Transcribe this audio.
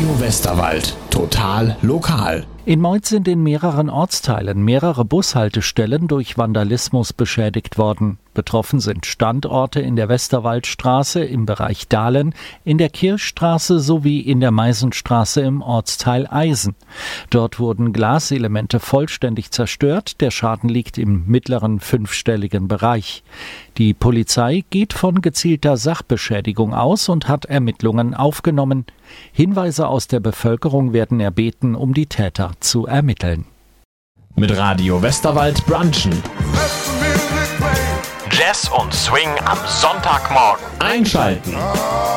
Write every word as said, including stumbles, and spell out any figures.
Radio Westerwald. Total lokal. In Moitz sind in mehreren Ortsteilen mehrere Bushaltestellen durch Vandalismus beschädigt worden. Betroffen sind Standorte in der Westerwaldstraße im Bereich Dahlen, in der Kirchstraße sowie in der Meisenstraße im Ortsteil Eisen. Dort wurden Glaselemente vollständig zerstört. Der Schaden liegt im mittleren fünfstelligen Bereich. Die Polizei geht von gezielter Sachbeschädigung aus und hat Ermittlungen aufgenommen. Hinweise aus der Bevölkerung werden erbeten, um die Täter zu ermitteln. Mit Radio Westerwald brunchen. Jazz und Swing am Sonntagmorgen. Einschalten.